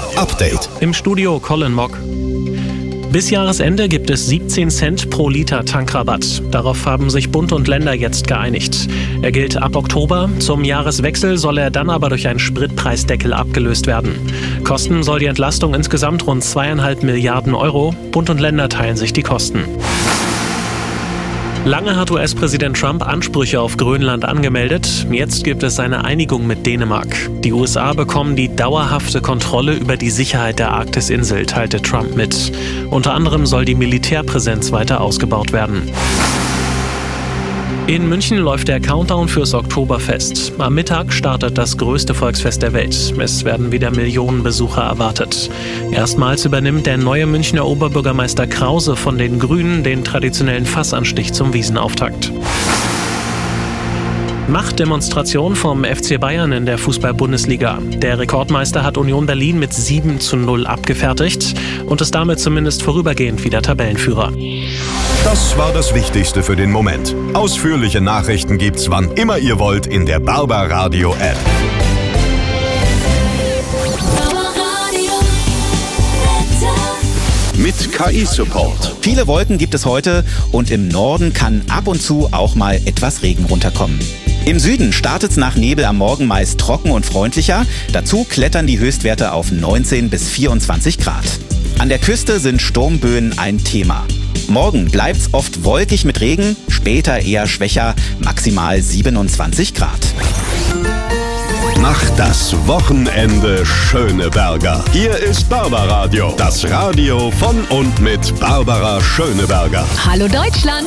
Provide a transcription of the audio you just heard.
Update. Im Studio Colin Mock. Bis Jahresende gibt es 17 Cent pro Liter Tankrabatt. Darauf haben sich Bund und Länder jetzt geeinigt. Er gilt ab Oktober. Zum Jahreswechsel soll er dann aber durch einen Spritpreisdeckel abgelöst werden. Kosten soll die Entlastung insgesamt rund 2,5 Milliarden Euro. Bund und Länder teilen sich die Kosten. Lange hat US-Präsident Trump Ansprüche auf Grönland angemeldet. Jetzt gibt es eine Einigung mit Dänemark. Die USA bekommen die dauerhafte Kontrolle über die Sicherheit der Arktisinsel, teilte Trump mit. Unter anderem soll die Militärpräsenz weiter ausgebaut werden. In München läuft der Countdown fürs Oktoberfest. Am Mittag startet das größte Volksfest der Welt. Es werden wieder Millionen Besucher erwartet. Erstmals übernimmt der neue Münchner Oberbürgermeister Krause von den Grünen den traditionellen Fassanstich zum Wiesenauftakt. Machtdemonstration vom FC Bayern in der Fußball-Bundesliga. Der Rekordmeister hat Union Berlin mit 7:0 abgefertigt und ist damit zumindest vorübergehend wieder Tabellenführer. Das war das Wichtigste für den Moment. Ausführliche Nachrichten gibt's wann immer ihr wollt in der Barbaradio App. Mit KI-Support. Viele Wolken gibt es heute und im Norden kann ab und zu auch mal etwas Regen runterkommen. Im Süden startet es nach Nebel am Morgen meist trocken und freundlicher. Dazu klettern die Höchstwerte auf 19 bis 24 Grad. An der Küste sind Sturmböen ein Thema. Morgen bleibt's oft wolkig mit Regen, später eher schwächer, maximal 27 Grad. Macht das Wochenende Schöneberger. Hier ist Barbaradio, das Radio von und mit Barbara Schöneberger. Hallo Deutschland!